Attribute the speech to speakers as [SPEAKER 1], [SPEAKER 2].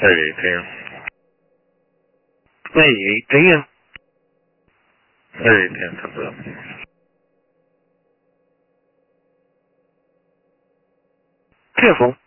[SPEAKER 1] 听。
[SPEAKER 2] 喂，怎样？
[SPEAKER 1] 听，差不多。
[SPEAKER 2] 这封。